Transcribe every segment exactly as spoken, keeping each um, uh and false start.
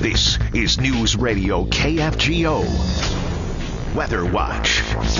This is News Radio K F G O Weather Watch.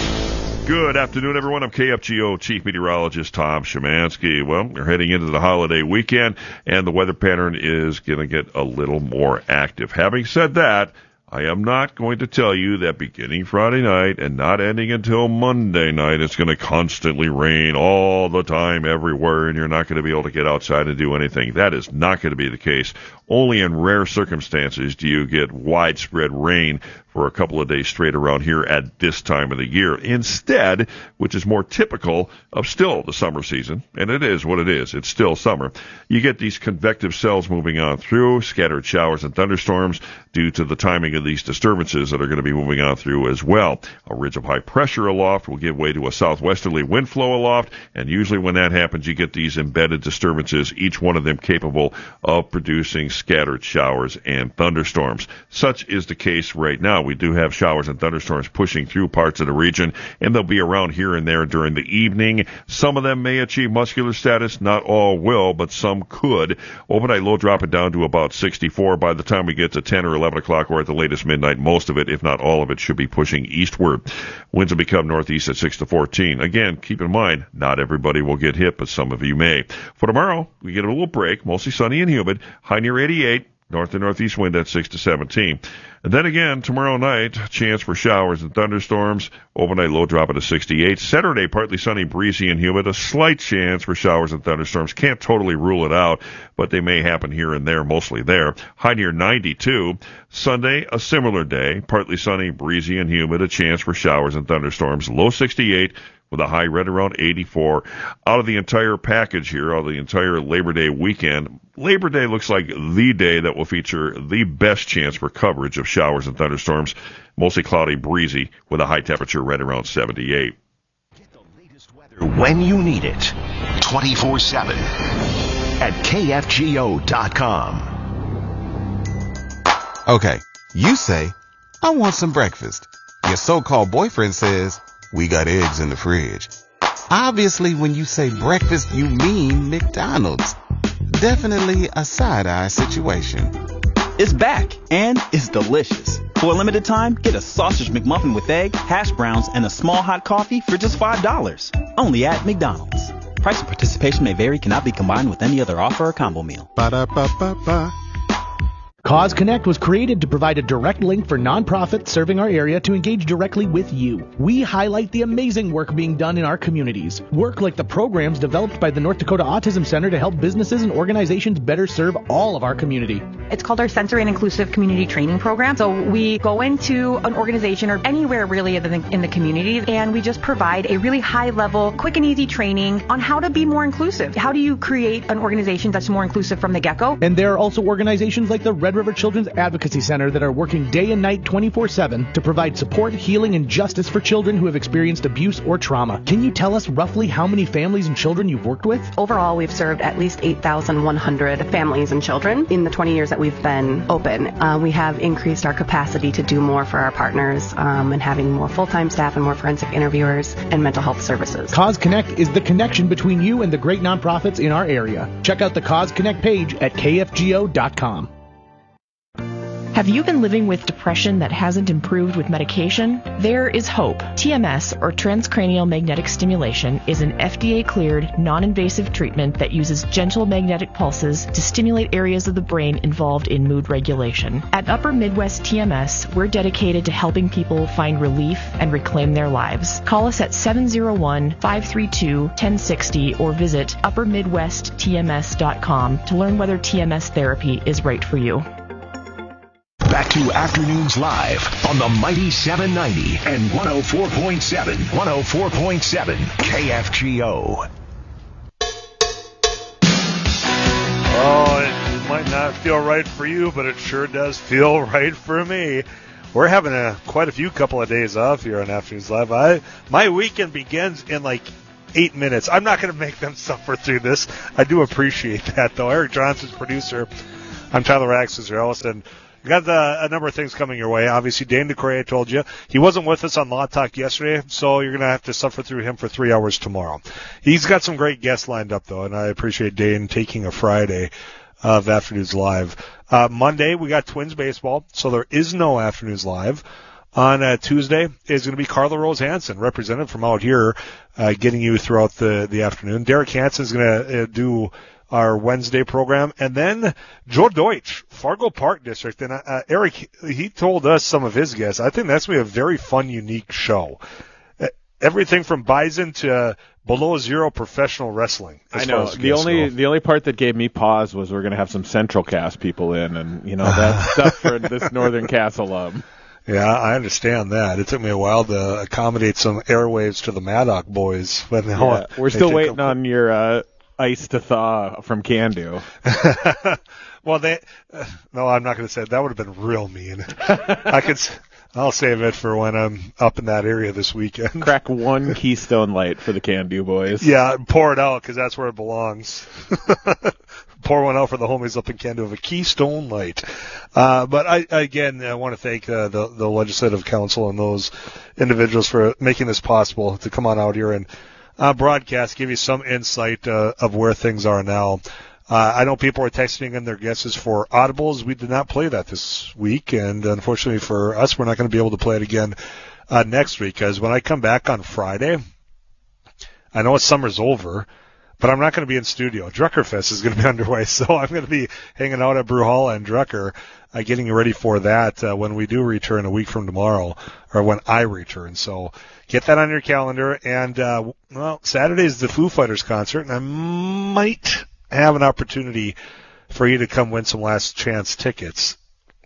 Good afternoon, everyone. I'm K F G O Chief Meteorologist Tom Szymanski. Well, we're heading into the holiday weekend, and the weather pattern is going to get a little more active. Having said that, I am not going to tell you that beginning Friday night and not ending until Monday night, it's going to constantly rain all the time everywhere, and you're not going to be able to get outside and do anything. That is not going to be the case. Only in rare circumstances do you get widespread rain for a couple of days straight around here at this time of the year. Instead, which is more typical of still the summer season, and it is what it is, it's still summer, you get these convective cells moving on through, scattered showers and thunderstorms due to the timing of these disturbances that are going to be moving on through as well. A ridge of high pressure aloft will give way to a southwesterly wind flow aloft, and usually when that happens, you get these embedded disturbances, each one of them capable of producing scattered showers and thunderstorms. Such is the case right now. We do have showers and thunderstorms pushing through parts of the region, and they'll be around here and there during the evening. Some of them may achieve muscular status. Not all will, but some could. Overnight low dropping down to about sixty-four. By the time we get to ten or eleven o'clock, or at the latest midnight, most of it, if not all of it, should be pushing eastward. Winds will become northeast at six to fourteen. Again, keep in mind, not everybody will get hit, but some of you may. For tomorrow, we get a little break, mostly sunny and humid, high near eighty-eight. North and northeast wind at six to seventeen. And then again, tomorrow night, chance for showers and thunderstorms. Overnight low dropping to sixty-eight. Saturday, partly sunny, breezy, and humid. A slight chance for showers and thunderstorms. Can't totally rule it out, but they may happen here and there, mostly there. High near ninety-two. Sunday, a similar day. Partly sunny, breezy, and humid. A chance for showers and thunderstorms. Low sixty-eight. With a high right around eighty-four. Out of the entire package here, out of the entire Labor Day weekend, Labor Day looks like the day that will feature the best chance for coverage of showers and thunderstorms. Mostly cloudy, breezy, with a high temperature right around seventy-eight. Get the latest weather when you need it, twenty-four seven at K F G O dot com. Okay, you say, I want some breakfast. Your so-called boyfriend says, we got eggs in the fridge. Obviously, when you say breakfast, you mean McDonald's. Definitely a side-eye situation. It's back, and it's delicious. For a limited time, get a sausage McMuffin with egg, hash browns, and a small hot coffee for just five dollars. Only at McDonald's. Price and participation may vary, cannot be combined with any other offer or combo meal. Ba-da-ba-ba-ba. Cause Connect was created to provide a direct link for nonprofits serving our area to engage directly with you. We highlight the amazing work being done in our communities. Work like the programs developed by the North Dakota Autism Center to help businesses and organizations better serve all of our community. It's called our Sensory and Inclusive Community Training Program. So we go into an organization or anywhere really in the, in the community, and we just provide a really high-level, quick and easy training on how to be more inclusive. How do you create an organization that's more inclusive from the get-go? And there are also organizations like the Red River Children's Advocacy Center that are working day and night twenty-four seven to provide support, healing, and justice for children who have experienced abuse or trauma. Can you tell us roughly how many families and children you've worked with? Overall, we've served at least eight thousand one hundred families and children in the twenty years that we've been open. Uh, we have increased our capacity to do more for our partners um, and having more full-time staff and more forensic interviewers and mental health services. Cause Connect is the connection between you and the great nonprofits in our area. Check out the Cause Connect page at K F G O dot com. Have you been living with depression that hasn't improved with medication? There is hope. T M S, or transcranial magnetic stimulation, is an F D A-cleared, non-invasive treatment that uses gentle magnetic pulses to stimulate areas of the brain involved in mood regulation. At Upper Midwest T M S, we're dedicated to helping people find relief and reclaim their lives. Call us at seven oh one, five three two, one oh six oh or visit upper midwest T M S dot com to learn whether T M S therapy is right for you. Back to Afternoons Live on the Mighty seven ninety and one oh four point seven. one oh four point seven K F G O. Oh, it might not feel right for you, but it sure does feel right for me. We're having a quite a few couple of days off here on Afternoons Live. I, my weekend begins in like eight minutes. I'm not going to make them suffer through this. I do appreciate that, though. Eric Johnson's producer. I'm Tyler Axelrod, and we got the, a number of things coming your way. Obviously, Dane DeCray, I told you. He wasn't with us on Law Talk yesterday, so you're going to have to suffer through him for three hours tomorrow. He's got some great guests lined up, though, and I appreciate Dane taking a Friday of Afternoons Live. Uh, Monday, we got Twins baseball, so there is no Afternoons Live. On uh, Tuesday is going to be Carla Rose Hansen, representative from out here, uh, getting you throughout the, the afternoon. Derek Hansen is going to uh, do our Wednesday program. And then Joe Deutsch, Fargo Park District. And uh, Eric, he told us some of his guests. I think that's going to be a very fun, unique show. Uh, everything from Bison to uh, below zero professional wrestling. I know. The only go. the only part that gave me pause was we're going to have some Central Cast people in. And, you know, that's stuff for this Northern Cast alum. Yeah, I understand that. It took me a while to accommodate some airwaves to the Maddock boys. But now yeah, we're still waiting on your uh, ice to thaw from Can-Do. Well, they uh, no, I'm not going to say it. That would have been real mean. I could. I'll save it for when I'm up in that area this weekend. Crack one Keystone Light for the Can-Do boys. Yeah, pour it out because that's where it belongs. Pour one out for the homies up in Can-Do of a Keystone Light. Uh, but I, again, I want to thank uh, the, the Legislative Council and those individuals for making this possible to come on out here and uh, broadcast, give you some insight uh, of where things are now. Uh, I know people are texting in their guesses for audibles. We did not play that this week, and unfortunately for us, we're not going to be able to play it again uh, next week, because when I come back on Friday, I know it's summer's over, but I'm not going to be in studio. Druckerfest is going to be underway, so I'm going to be hanging out at Brew Hall and Drucker, uh, getting ready for that uh, when we do return a week from tomorrow, or when I return. So get that on your calendar. And, uh, well, Saturday is the Foo Fighters concert, and I might have an opportunity for you to come win some last chance tickets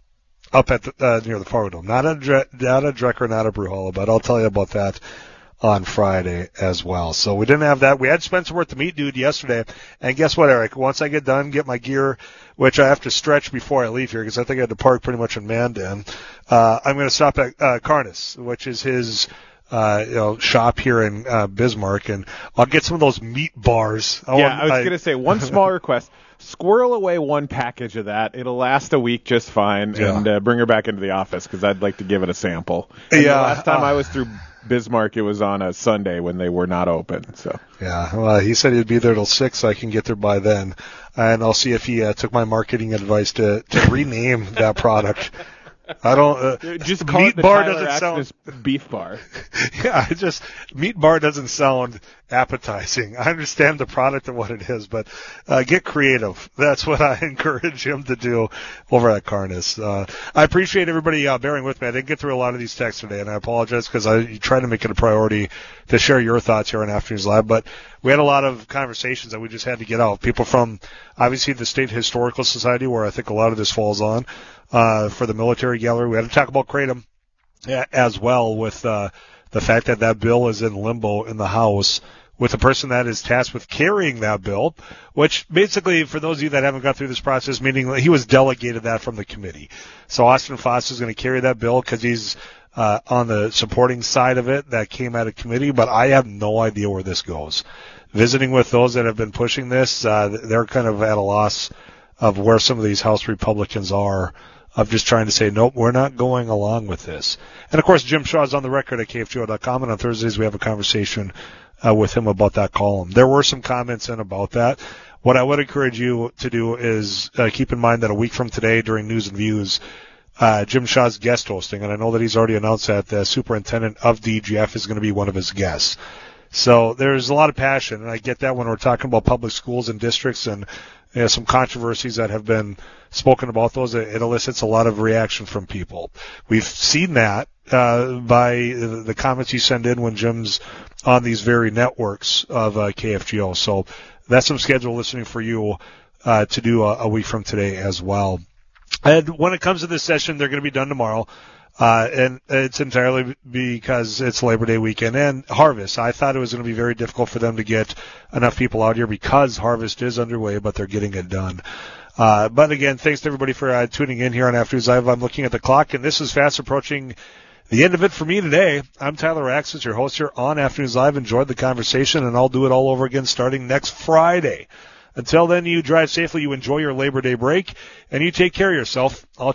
up at the, uh, near the Fargo Dome. Not a, not a Drucker, not a Brew Hall, but I'll tell you about that on Friday as well. So we didn't have that. We had Spencer Worth, the meat dude, yesterday. And guess what, Eric? Once I get done, get my gear, which I have to stretch before I leave here because I think I had to park pretty much in Mandan, uh, I'm going to stop at uh, Carnes, which is his uh, you know, shop here in uh, Bismarck, and I'll get some of those meat bars. I yeah, want, I was I, going to say, one small request. Squirrel away one package of that. It'll last a week just fine, yeah. and uh, bring her back into the office because I'd like to give it a sample. And yeah. The last time uh, I was through Bismarck, it was on a Sunday when they were not open. So yeah, well, he said he'd be there till six, so I can get there by then, and I'll see if he uh, took my marketing advice to, to rename that product. I don't. Uh, just call meat it the bar Tyler doesn't Axness sound beef bar. Yeah, it just meat bar doesn't sound appetizing. I understand the product and what it is, but uh, get creative. That's what I encourage him to do over at Carnes. Uh, I appreciate everybody uh, bearing with me. I didn't get through a lot of these texts today, and I apologize because I try to make it a priority to share your thoughts here on Afternoons Live. But we had a lot of conversations that we just had to get out. People from obviously the State Historical Society, where I think a lot of this falls on. Uh, for the military gallery. We had to talk about Kratom as well, with uh, the fact that that bill is in limbo in the House with the person that is tasked with carrying that bill, which basically, for those of you that haven't got through this process, meaning he was delegated that from the committee. So Austin Foss is going to carry that bill because he's uh, on the supporting side of it that came out of committee, but I have no idea where this goes. Visiting with those that have been pushing this, uh, they're kind of at a loss of where some of these House Republicans are, of just trying to say, nope, we're not going along with this. And, of course, Jim Shaw's on the record at K F G O dot com, and on Thursdays we have a conversation uh, with him about that column. There were some comments in about that. What I would encourage you to do is uh, keep in mind that a week from today during News and Views, uh, Jim Shaw's guest hosting, and I know that he's already announced that the superintendent of D G F is going to be one of his guests. So there's a lot of passion, and I get that when we're talking about public schools and districts and you know, some controversies that have been spoken about those. It elicits a lot of reaction from people. We've seen that uh, by the comments you send in when Jim's on these very networks of uh, K F G O. So that's some scheduled listening for you uh, to do a, a week from today as well. And when it comes to this session, they're going to be done tomorrow. Uh, and it's entirely because it's Labor Day weekend and Harvest. I thought it was going to be very difficult for them to get enough people out here because Harvest is underway, but they're getting it done. Uh, but again, thanks to everybody for uh, tuning in here on Afternoons Live. I'm looking at the clock, and this is fast approaching the end of it for me today. I'm Tyler Axness, your host here on Afternoons Live. Enjoyed the conversation, and I'll do it all over again starting next Friday. Until then, you drive safely, you enjoy your Labor Day break, and you take care of yourself. I'll